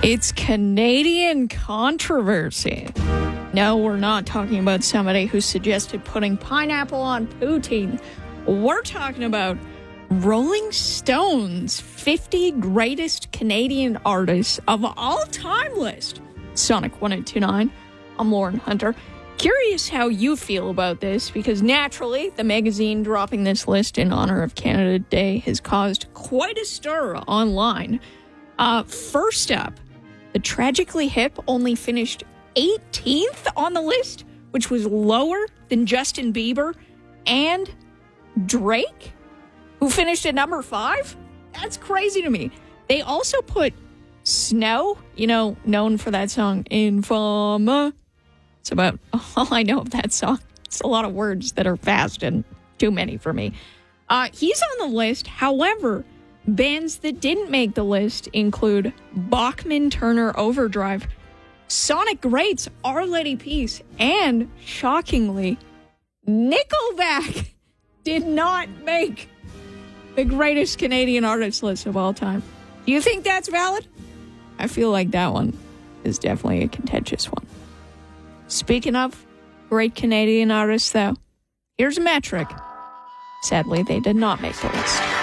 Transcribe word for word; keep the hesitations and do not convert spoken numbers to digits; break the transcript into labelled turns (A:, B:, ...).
A: It's Canadian controversy. No, we're not talking about somebody who suggested putting pineapple on poutine. We're talking about Rolling Stone's fifty greatest Canadian artists of all time list. Sonic one eight two nine. I'm Lauren Hunter. Curious how you feel about this, because naturally, the magazine dropping this list in honor of Canada Day has caused quite a stir online. Uh, first up, the Tragically Hip only finished eighteenth on the list, which was lower than Justin Bieber and Drake, who finished at number five. That's crazy to me. They also put Snow, you know, known for that song, Infama. It's about all I know of that song. It's a lot of words that are fast and too many for me. Uh, he's on the list. However, bands that didn't make the list include Bachman Turner Overdrive, Sonic Greats, Our Lady Peace, and, shockingly, Nickelback did not make the greatest Canadian artist list of all time. Do you think that's valid? I feel like that one is definitely a contentious one. Speaking of great Canadian artists, though, here's a metric. Sadly, they did not make the list.